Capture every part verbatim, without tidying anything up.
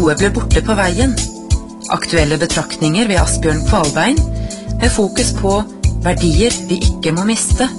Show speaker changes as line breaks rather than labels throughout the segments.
Noe ble borte på veien. Aktuelle betraktninger ved Asbjørn Kvalbein, med fokus på verdier vi ikke må miste.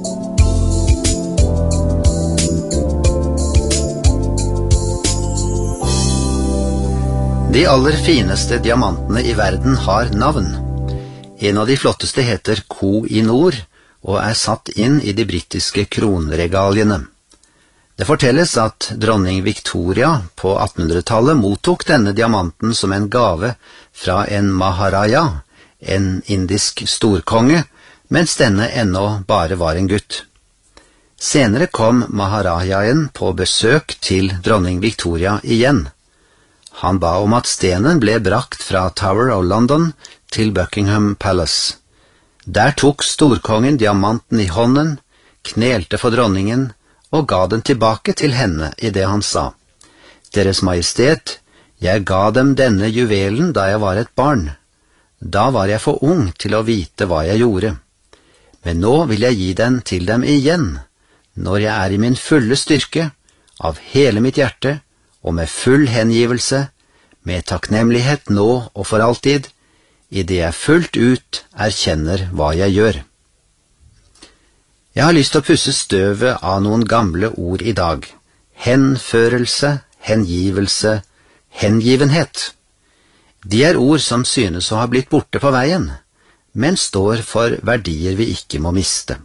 De aller fineste diamantene i verden har navn. En av de flotteste heter Koh-i-Noor og er satt inn i de britiske kronregaliene. Det fortelles at dronning Victoria på attenhundretallet mottok denne diamanten som en gave fra en maharaja, en indisk storkonge, mens denne ennå bare var en gutt. Senere kom maharajaen på besøk til dronning Victoria igjen. Han ba om at stenen ble brakt fra Tower of London til Buckingham Palace. Der tok storkongen diamanten i hånden, knelte for dronningen og ga den tilbake til henne i det han sa: «Deres Majestet, jeg ga dem denne juvelen da jeg var et barn. Da var jeg for ung til å vite hva jeg gjorde. Men nå vil jeg gi den til dem igjen, når jeg er i min fulle styrke, av hele mitt hjerte, og med full hengivelse, med takknemlighet nå og for alltid, i det jeg fullt ut erkjenner hva jeg gjør.» Jeg har lyst til å pusse støvet av noen gamle ord i dag. Henførelse, hengivelse, hengivenhet. De er ord som synes å ha blitt borte på veien, men står for verdier vi ikke må miste.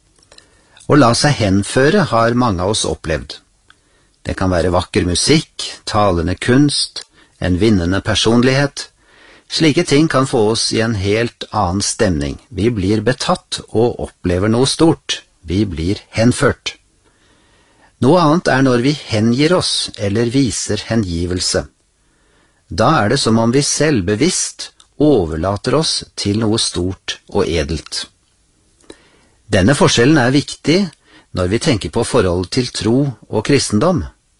Å la seg henføre har mange av oss opplevd. Det kan være vakker musikk, talende kunst, en vinnende personlighet. Slike ting kan få oss i en helt annen stemning. Vi blir betatt og opplever noe stort. Vi blir henført. Noe annet er når vi hengir oss eller viser hengivelse. Da er det som om vi selvbevisst overlater oss til noe stort og edelt. Denne forskjellen er viktig når vi tenker på forholdet til tro og kristendom.